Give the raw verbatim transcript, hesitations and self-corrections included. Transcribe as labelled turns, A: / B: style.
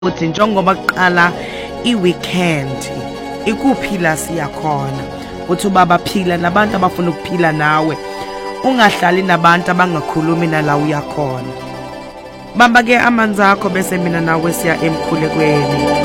A: uthi njengoba kuqala iweekend ikuphi la siyakhona uthi ubaba phila nabantu abafuna ukuphila nawe ungahlali nabantu abangakhulumi nala uyakhona bamba ke amanzi akho bese mina nawe siya emkhulekweni.